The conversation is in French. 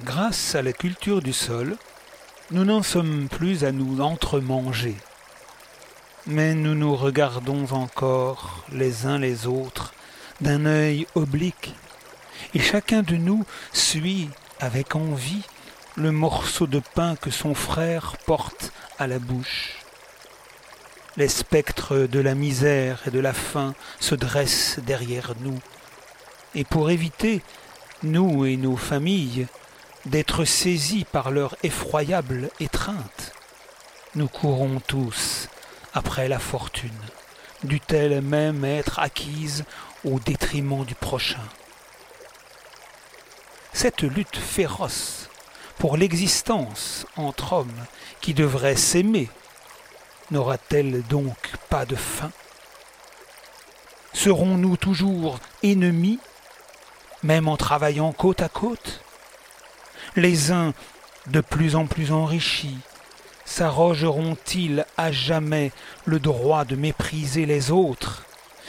Grâce à la culture du sol, nous n'en sommes plus à nous entremanger, mais nous nous regardons encore les uns les autres d'un œil oblique, et chacun de nous suit avec envie le morceau de pain que son frère porte à la bouche. Les spectres de la misère et de la faim se dressent derrière nous, et pour éviter, nous et nos familles, d'être saisis par leur effroyable étreinte, nous courons tous après la fortune, dût-elle même être acquise au détriment du prochain. Cette lutte féroce pour l'existence entre hommes qui devraient s'aimer n'aura-t-elle donc pas de fin? Serons-nous toujours ennemis, même en travaillant côte à côte? Les uns, de plus en plus enrichis, s'arrogeront-ils à jamais le droit de mépriser les autres